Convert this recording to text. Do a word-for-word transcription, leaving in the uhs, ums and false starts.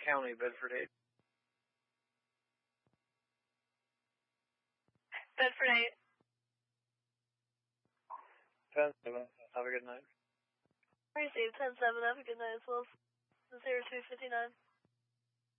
County, Bedford eight. Bedford eight. ten seven, have a good night. Received ten seven, have a good night as well. zero two fifty-nine.